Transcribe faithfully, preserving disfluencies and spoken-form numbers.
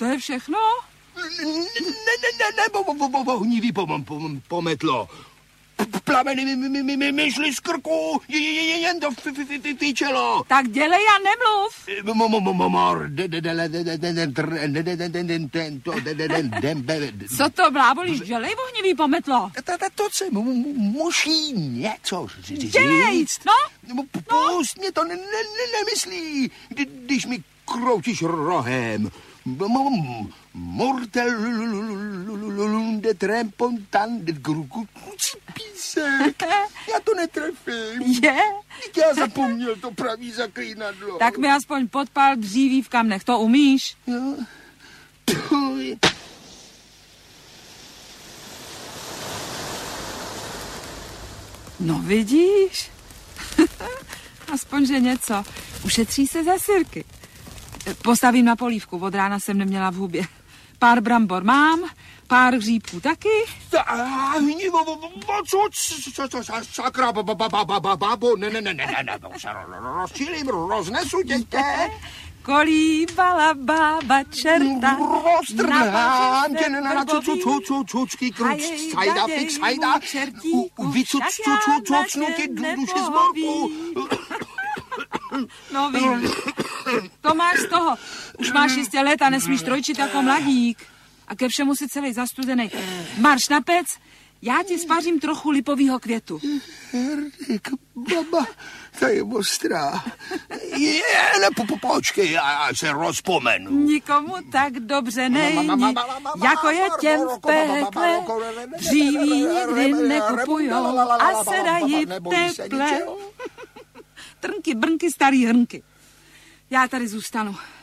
To je všechno? Ne, ne, ne, ne, vohnivý pometlo. Plameny mi, mi, mi, mi, mi šly z krku, jen to fičelo. Tak dělej a nemluv. Co to blábolíš, dělej vohnivý pometlo. To se musí něco říct. Dělej, no. Pust mě to nemyslí, když mi kroutíš rohem. Mortelunde trempontande grukuci písek. Já to netrefím. Je? Já zapomněl to pravý zaklínadlo. Tak mi aspoň podpál dříví v kamnech, to umíš? Jo. No vidíš? Aspoň, že něco. Ušetří se za sirky. Postavím na polívku, od rána jsem neměla v hubě. Pár brambor mám, pár hříbků taky. Sakra, babo, ne, ne, ne, ne, ne, rozčilím, roznesu tě. Kolíbala bába čerta. Roztrhám tě na cucucucucucký kruč, sajda, fix, sajda. Vycucucucucnu tě duše z morku. No vím, to máš z toho. Už máš jistě let a nesmíš trojčit jako mladík. A ke všemu si celý zastudenej. Marš na pec, já ti spařím trochu lipovýho květu. Herdik, baba, ta je ostrá. Je, ne, po, po, počkej, já se rozpomenu. Nikomu tak dobře není, jako je těm v pekle. Dříví nikdy nekupujou a sedají v teple. Trnky, brnky, starý hrnky. Já tady zůstanu.